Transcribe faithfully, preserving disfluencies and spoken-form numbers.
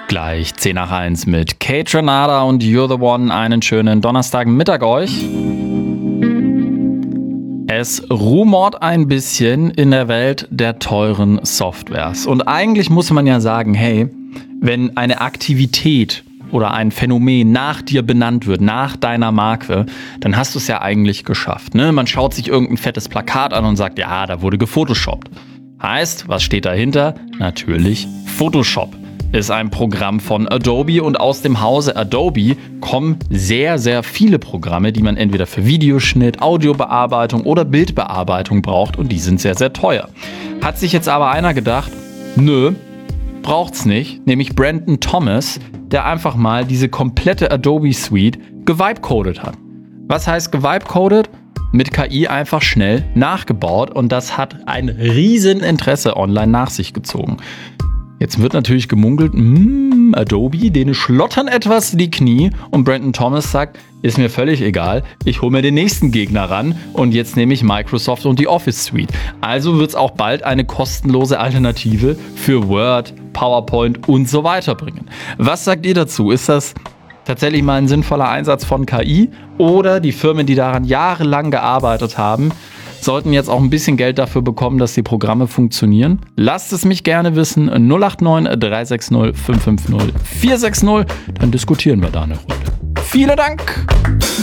Gleich zehn nach eins mit Kate Renata und You're the One. Einen schönen Donnerstagmittag euch. Es rumort ein bisschen in der Welt der teuren Softwares. Und eigentlich muss man ja sagen, hey, wenn eine Aktivität oder ein Phänomen nach dir benannt wird, nach deiner Marke, dann hast du es ja eigentlich geschafft. Ne? Man schaut sich irgendein fettes Plakat an und sagt, ja, da wurde gefotoshoppt. Heißt, was steht dahinter? Natürlich Photoshop. Ist ein Programm von Adobe und aus dem Hause Adobe kommen sehr, sehr viele Programme, die man entweder für Videoschnitt, Audiobearbeitung oder Bildbearbeitung braucht und die sind sehr, sehr teuer. Hat sich jetzt aber einer gedacht, nö, braucht's nicht, nämlich Brandon Thomas, der einfach mal diese komplette Adobe Suite gevibecodet hat. Was heißt gevibecodet? Mit K I einfach schnell nachgebaut und das hat ein riesen Interesse online nach sich gezogen. Jetzt wird natürlich gemunkelt, mmm, Adobe, denen schlottern etwas die Knie und Brandon Thomas sagt, ist mir völlig egal, ich hole mir den nächsten Gegner ran und jetzt nehme ich Microsoft und die Office Suite. Also wird es auch bald eine kostenlose Alternative für Word, PowerPoint und so weiter bringen. Was sagt ihr dazu? Ist das tatsächlich mal ein sinnvoller Einsatz von K I oder die Firmen, die daran jahrelang gearbeitet haben, sollten jetzt auch ein bisschen Geld dafür bekommen, dass die Programme funktionieren? Lasst es mich gerne wissen. null acht neun drei sechs null fünf fünf null vier sechs null. Dann diskutieren wir da eine Runde. Vielen Dank!